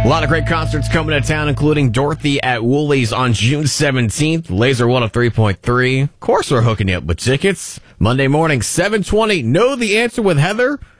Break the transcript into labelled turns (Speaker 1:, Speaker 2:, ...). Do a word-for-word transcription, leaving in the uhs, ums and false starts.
Speaker 1: A lot of great concerts coming to town, including Dorothy at Woolies on June seventeenth, Laser one oh three point three. Of course, we're hooking you up with tickets. Monday morning, seven twenty, Know the Answer with Heather.